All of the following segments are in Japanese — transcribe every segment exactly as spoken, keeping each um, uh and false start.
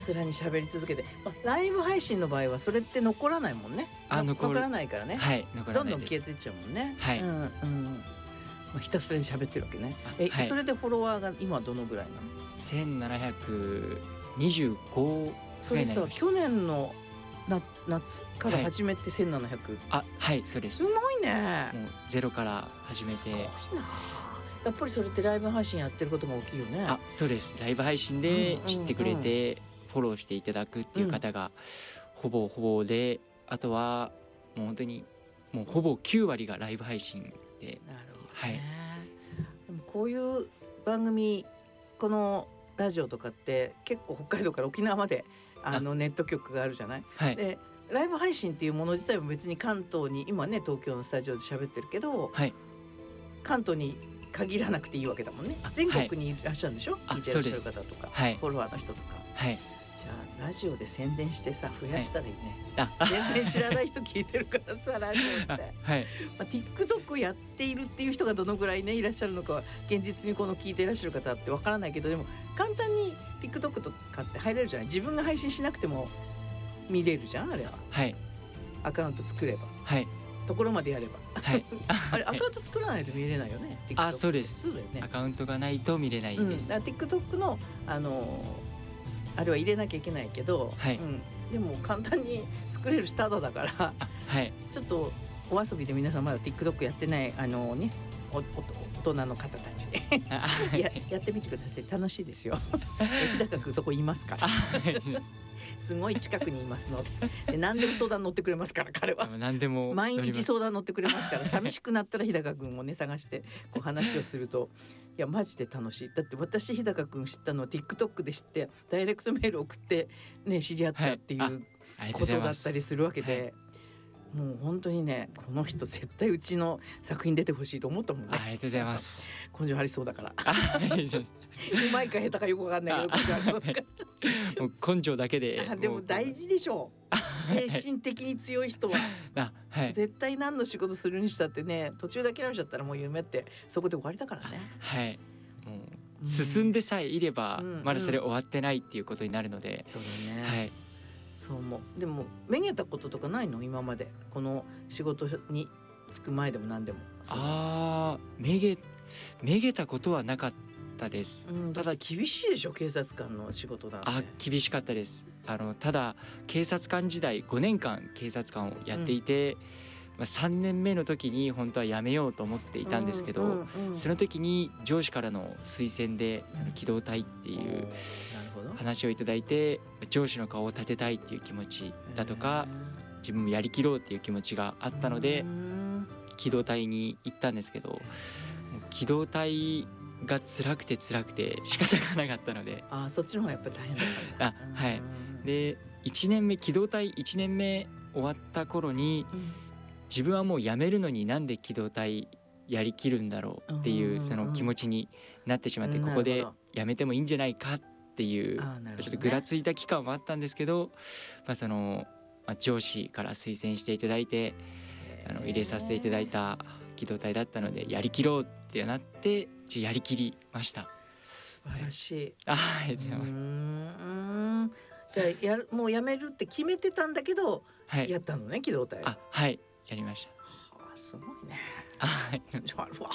さらに喋り続けて、まあ、ライブ配信の場合はそれって残らないもんね。 あ残残らないからね、 はい、残らないです。 どんどん消えてっちゃうもんね。 はい、 うんうん、まあ、ひたすらに喋ってるわけね。え、 はい、 それでフォロワーが今どのぐらいなの？ せんななひゃくにじゅうごそれさ、去年のな夏から始めてせんななひゃく、 はい、あ、はいそうです。 すごいね。 もうゼロから始めて。すごいな。やっぱりそれってライブ配信やってることが大きいよね。 あ、そうです。ライブ配信で知ってくれて、フォローしていただくっていう方がほぼほぼで、あとはもう本当にもうほぼきゅうわりがライブ配信で。 なるほどね。 はい、 でもこういう番組、このラジオとかって結構北海道から沖縄まであのネット局があるじゃない。 はい、 でライブ配信っていうもの自体も別に関東に今ね東京のスタジオで喋ってるけど、はい、関東に限らなくていいわけだもんね。全国にいらっしゃるんでしょ、はい、聞いてらっしゃる方とか、はい、フォロワーの人とか、はい、じゃあラジオで宣伝してさ増やしたらいいね、はい、全然知らない人聞いてるからさラジオって、はい、まあ、TikTok やっているっていう人がどのぐらいねいらっしゃるのかは現実にこの聞いていらっしゃる方ってわからないけど、でも簡単に TikTok とかって入れるじゃない。自分が配信しなくても見れるじゃんあれは、はい、アカウント作れば、はい、ところまでやれば、はい、あれアカウント作らないと見れないよね、はい、 あ、そうです。そうだよね、アカウントがないと見れないです、 うん、TikTok のあのあれは入れなきゃいけないけど、はい、うん、でも簡単に作れるしタダだから、はい、ちょっとお遊びで皆さんまだ TikTok やってないあのねおお大人の方たちや, やってみてください。楽しいですよ日高くんそこいますからすごい近くにいますの で, で何でも相談乗ってくれますから彼は何でも毎日相談乗ってくれますから寂しくなったら日高くんをね探してこう話をするといやマジで楽しい。だって私日高くん知ったのは TikTok で知ってダイレクトメール送ってね知り合ったっていうことだったりするわけで、もう本当にねこの人絶対うちの作品出てほしいと思ったもんね。 ありがとうございます。 根性ありそうだからうまいか下手かよくわかんないけど根性ありそうだからもう根性だけででも大事でしょう精神的に強い人はあ、はい、絶対何の仕事するにしたってね途中で諦めちゃったらもう夢ってそこで終わりだからね。 はい、もう進んでさえいれば、うん、まだそれ終わってないっていうことになるので、 うんうん、そうだね、 はい、 そう思う。でもめげたこととかないの今までこの仕事に就く前でも何でも。 ああ、めげめげたことはなかったです、 うん、ただ厳しいでしょ警察官の仕事なんて。 あ、厳しかったです。あのただ警察官時代ごねんかん警察官をやっていて、うん、まあ、さんねんめの時に本当は辞めようと思っていたんですけど、うんうんうん、その時に上司からの推薦でその機動隊っていう話をいただいて、上司の顔を立てたいっていう気持ちだとか自分もやりきろうっていう気持ちがあったので機動隊に行ったんですけど、機動隊が辛くて辛くて仕方がなかったので。 あ、そっちの方がやっぱり大変だったんだ。 あ、はい。でいちねんめ機動隊いちねんめ終わった頃に、うん、自分はもう辞めるのになんで機動隊やりきるんだろうっていうその気持ちになってしまって、ここで辞めてもいいんじゃないかっていうちょっとぐらついた期間もあったんですけど、まあそのまあ上司から推薦していただいてあの入れさせていただいた機動隊だったのでやりきろうってなってやりきりました。 素晴らしい。 あ、ありがとうございます。うーん、じゃあやるもう辞めるって決めてたんだけど、はい、やったのね機動隊。 あ、はい、やりました。 はあ、すごいね。 はい。 じゃあるわ。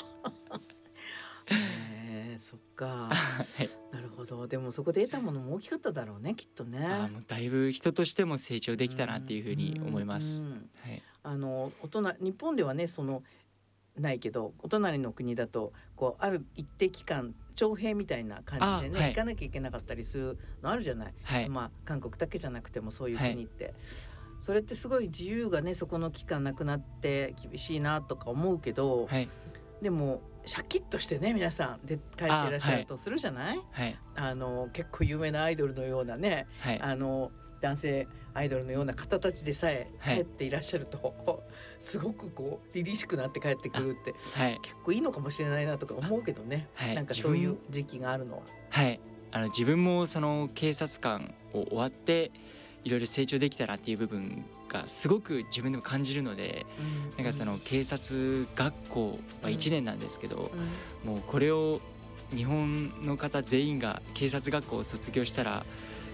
えー、そっか、はい、なるほど。でもそこで得たものも大きかっただろうねきっとね。 あ、もうだいぶ人としても成長できたなっていうふうに思います。はい、 あの大人日本ではねそのないけどお隣の国だとこうある一定期間徴兵みたいな感じでね、はい、行かなきゃいけなかったりするのあるじゃない、はい、まあ韓国だけじゃなくてもそういう国って、はい、それってすごい自由がねそこの期間なくなって厳しいなとか思うけど、はい、でもシャキッとしてね皆さんで帰っていらっしゃるとするじゃない、はい、あの結構有名なアイドルのようなね、はい、あの男性アイドルのような方たちでさえ帰っていらっしゃると、はい、すごくこう凛々しくなって帰ってくるって、はい、結構いいのかもしれないなとか思うけどね、はい、なんかそういう時期があるのは、 はい、あの自分もその警察官を終わっていろいろ成長できたなっていう部分がすごく自分でも感じるので、うん、なんかその警察学校はいちねんなんですけど、うん、もうこれを日本の方全員が警察学校を卒業したら